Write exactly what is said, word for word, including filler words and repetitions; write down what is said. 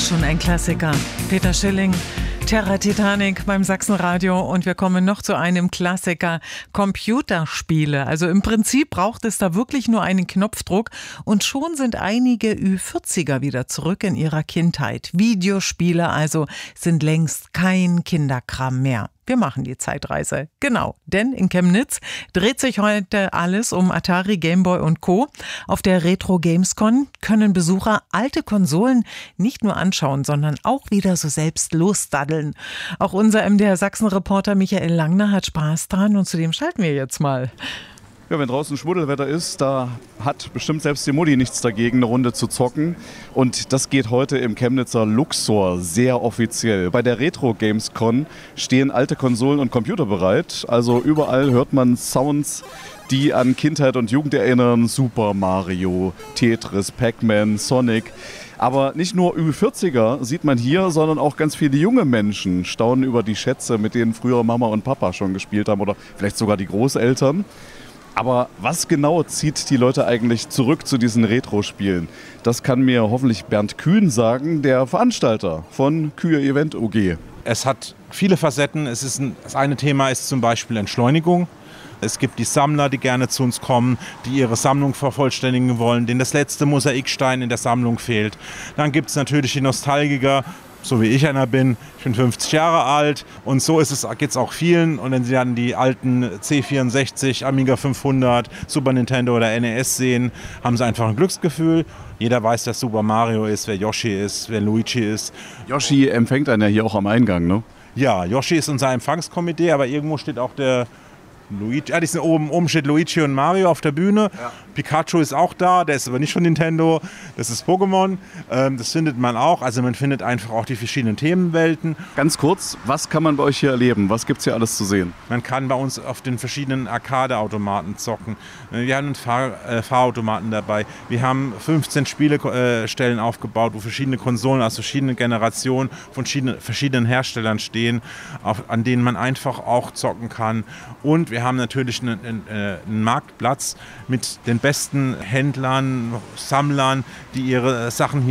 schon ein Klassiker. Peter Schilling, Terra Titanic beim Sachsenradio, und wir kommen noch zu einem Klassiker, Computerspiele. Also im Prinzip braucht es da wirklich nur einen Knopfdruck und schon sind einige Ü vierziger wieder zurück in ihrer Kindheit. Videospiele also sind längst kein Kinderkram mehr. Wir machen die Zeitreise. Genau, denn in Chemnitz dreht sich heute alles um Atari, Gameboy und Co. Auf der Retro Gamescon können Besucher alte Konsolen nicht nur anschauen, sondern auch wieder so selbst losdaddeln. Auch unser M D R Sachsen-Reporter Michael Langner hat Spaß dran und zu dem schalten wir jetzt mal. Ja, wenn draußen Schmuddelwetter ist, da hat bestimmt selbst die Mutti nichts dagegen, eine Runde zu zocken. Und das geht heute im Chemnitzer Luxor sehr offiziell. Bei der Retro Gamescon stehen alte Konsolen und Computer bereit. Also überall hört man Sounds, die an Kindheit und Jugend erinnern. Super Mario, Tetris, Pac-Man, Sonic. Aber nicht nur Ü vierziger sieht man hier, sondern auch ganz viele junge Menschen staunen über die Schätze, mit denen früher Mama und Papa schon gespielt haben oder vielleicht sogar die Großeltern. Aber was genau zieht die Leute eigentlich zurück zu diesen Retro-Spielen? Das kann mir hoffentlich Bernd Kühn sagen, der Veranstalter von Kühe Event O G. Es hat viele Facetten. Es ist ein, das eine Thema ist zum Beispiel Entschleunigung. Es gibt die Sammler, die gerne zu uns kommen, die ihre Sammlung vervollständigen wollen, denen das letzte Mosaikstein in der Sammlung fehlt. Dann gibt es natürlich die Nostalgiker, so wie ich einer bin. Ich bin fünfzig Jahre alt und so ist es, geht es auch vielen. Und wenn sie dann die alten C vierundsechzig, Amiga fünfhundert, Super Nintendo oder N E S sehen, haben sie einfach ein Glücksgefühl. Jeder weiß, wer Super Mario ist, wer Yoshi ist, wer Luigi ist. Yoshi empfängt einen ja hier auch am Eingang, ne? Ja, Yoshi ist unser Empfangskomitee, aber irgendwo steht auch der Luigi. Ja, die sind oben, oben steht Luigi und Mario auf der Bühne. Ja. Pikachu ist auch da, der ist aber nicht von Nintendo, das ist Pokémon. Ähm, das findet man auch. Also man findet einfach auch die verschiedenen Themenwelten. Ganz kurz, was kann man bei euch hier erleben? Was gibt es hier alles zu sehen? Man kann bei uns auf den verschiedenen Arcade-Automaten zocken. Wir haben einen Fahr äh, Fahrautomaten dabei. Wir haben fünfzehn Spielestellen aufgebaut, wo verschiedene Konsolen aus verschiedenen Generationen von verschiedenen, verschiedenen Herstellern stehen, auf, an denen man einfach auch zocken kann. Und wir haben natürlich einen, einen, einen Marktplatz mit den besten Händlern, Sammlern, die ihre Sachen hier